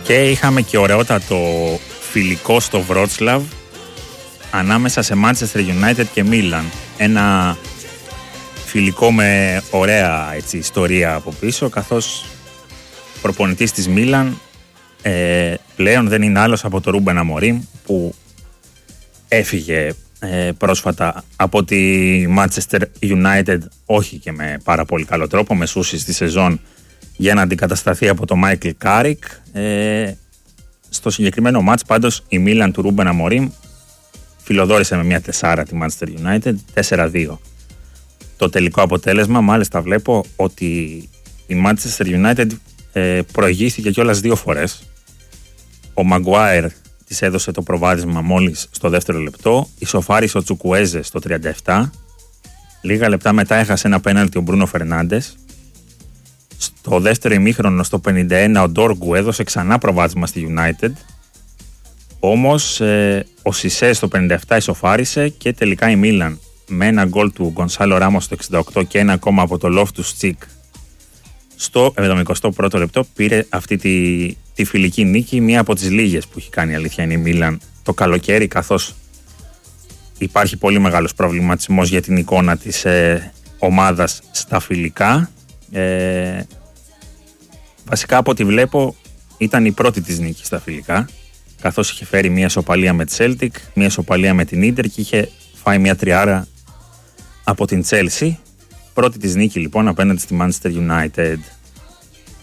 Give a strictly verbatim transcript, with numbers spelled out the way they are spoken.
Και είχαμε και ωραιότατο φιλικό στο Βρότσλαβ ανάμεσα σε Manchester United και Milan. Ένα φιλικό με ωραία έτσι, ιστορία από πίσω, καθώς προπονητής της Milan ε, πλέον δεν είναι άλλος από το Ρούμπεν Αμορίμ, που έφυγε ε, πρόσφατα από τη Manchester United, όχι και με πάρα πολύ καλό τρόπο, μεσούσης τη σεζόν, για να αντικατασταθεί από το Michael Carrick. Ε, στο συγκεκριμένο μάτς πάντως η Milan του Ρούμπεν Αμορίμ φιλοδόρησε με μια τεσσάρα τη Manchester United, τέσσερα δύο. Το τελικό αποτέλεσμα, μάλιστα βλέπω ότι η Manchester United ε, προηγήθηκε κιόλας δύο φορές. Ο Maguire της έδωσε το προβάδισμα μόλις στο δεύτερο λεπτό, ισοφάρισε ο Τσουκουέζε στο τριάντα επτά, λίγα λεπτά μετά έχασε ένα πέναλτι ο Μπρούνο Φερνάντες. Στο δεύτερο ημίχρονο, στο πενήντα ένα, ο Ντόργκου έδωσε ξανά προβάδισμα στη United. Όμως ε, ο Σισέ στο πενήντα επτά ισοφάρισε και τελικά η Μίλαν με ένα γκολ του Γκονσάλο Ράμος στο εξήντα οκτώ και ένα ακόμα από το Λόφτους Τσίκ στο εβδομηκοστό πρώτο λεπτό πήρε αυτή τη, τη φιλική νίκη, μία από τις λίγες που έχει κάνει, αλήθεια είναι, η Μίλαν το καλοκαίρι, καθώς υπάρχει πολύ μεγάλος προβληματισμός για την εικόνα της ε, ομάδας στα φιλικά. Ε, βασικά από ό,τι βλέπω ήταν η πρώτη της νίκη στα φιλικά, καθώς είχε φέρει μια ισοπαλία με τη Celtic, μια ισοπαλία με την Ίντερ και είχε φάει μια τριάρα από την Chelsea. Πρώτη της νίκη λοιπόν απέναντι στη Manchester United.